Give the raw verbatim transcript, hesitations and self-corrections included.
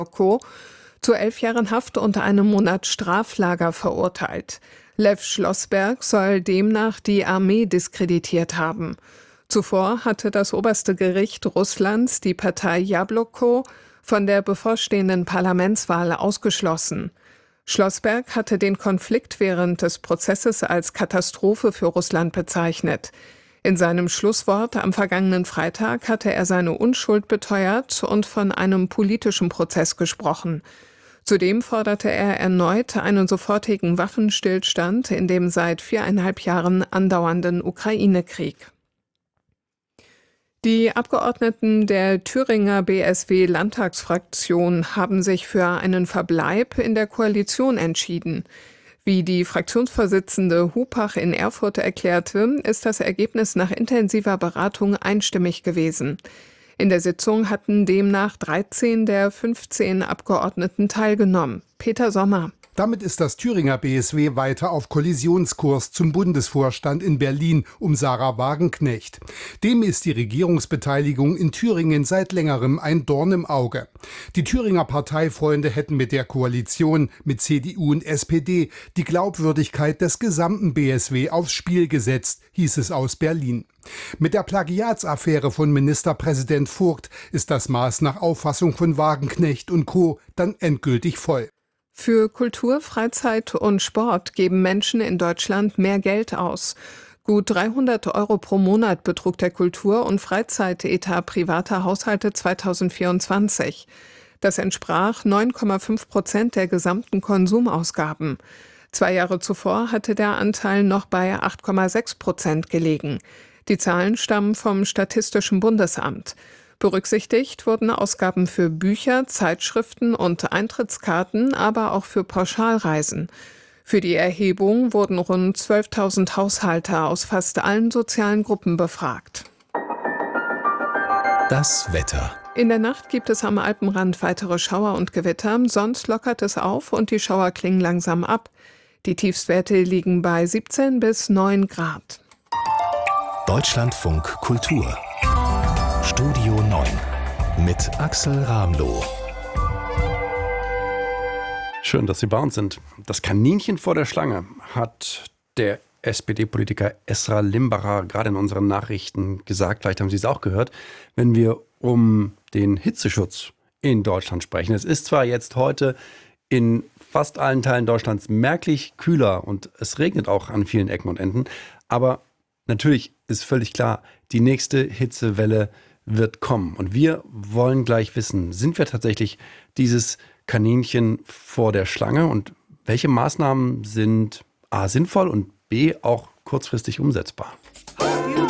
Jabloko zu elf Jahren Haft und einem Monat Straflager verurteilt. Lew Schlossberg soll demnach die Armee diskreditiert haben. Zuvor hatte das oberste Gericht Russlands die Partei Jabloko von der bevorstehenden Parlamentswahl ausgeschlossen. Schlossberg hatte den Konflikt während des Prozesses als Katastrophe für Russland bezeichnet. In seinem Schlusswort am vergangenen Freitag hatte er seine Unschuld beteuert und von einem politischen Prozess gesprochen. Zudem forderte er erneut einen sofortigen Waffenstillstand in dem seit viereinhalb Jahren andauernden Ukraine-Krieg. Die Abgeordneten der Thüringer B S W-Landtagsfraktion haben sich für einen Verbleib in der Koalition entschieden. Wie die Fraktionsvorsitzende Hupach in Erfurt erklärte, ist das Ergebnis nach intensiver Beratung einstimmig gewesen. In der Sitzung hatten demnach dreizehn der fünfzehn Abgeordneten teilgenommen. Peter Sommer. Damit ist das Thüringer B S W weiter auf Kollisionskurs zum Bundesvorstand in Berlin um Sarah Wagenknecht. Dem ist die Regierungsbeteiligung in Thüringen seit längerem ein Dorn im Auge. Die Thüringer Parteifreunde hätten mit der Koalition mit C D U und S P D die Glaubwürdigkeit des gesamten B S W aufs Spiel gesetzt, hieß es aus Berlin. Mit der Plagiatsaffäre von Ministerpräsident Vogt ist das Maß nach Auffassung von Wagenknecht und Co. dann endgültig voll. Für Kultur, Freizeit und Sport geben Menschen in Deutschland mehr Geld aus. Gut dreihundert Euro pro Monat betrug der Kultur- und Freizeitetat privater Haushalte zweitausendvierundzwanzig. Das entsprach neun Komma fünf Prozent der gesamten Konsumausgaben. Zwei Jahre zuvor hatte der Anteil noch bei acht Komma sechs Prozent gelegen. Die Zahlen stammen vom Statistischen Bundesamt. Berücksichtigt wurden Ausgaben für Bücher, Zeitschriften und Eintrittskarten, aber auch für Pauschalreisen. Für die Erhebung wurden rund zwölftausend Haushalte aus fast allen sozialen Gruppen befragt. Das Wetter. In der Nacht gibt es am Alpenrand weitere Schauer und Gewitter, sonst lockert es auf und die Schauer klingen langsam ab. Die Tiefstwerte liegen bei siebzehn bis neun Grad. Deutschlandfunk Kultur. Studio neun mit Axel Ramloh. Schön, dass Sie bei uns sind. Das Kaninchen vor der Schlange hat der S P D-Politiker Esra Limbacher gerade in unseren Nachrichten gesagt. Vielleicht haben Sie es auch gehört, wenn wir um den Hitzeschutz in Deutschland sprechen. Es ist zwar jetzt heute in fast allen Teilen Deutschlands merklich kühler und es regnet auch an vielen Ecken und Enden, aber natürlich ist völlig klar, die nächste Hitzewelle wird kommen. Und wir wollen gleich wissen, sind wir tatsächlich dieses Kaninchen vor der Schlange und welche Maßnahmen sind A sinnvoll und B auch kurzfristig umsetzbar?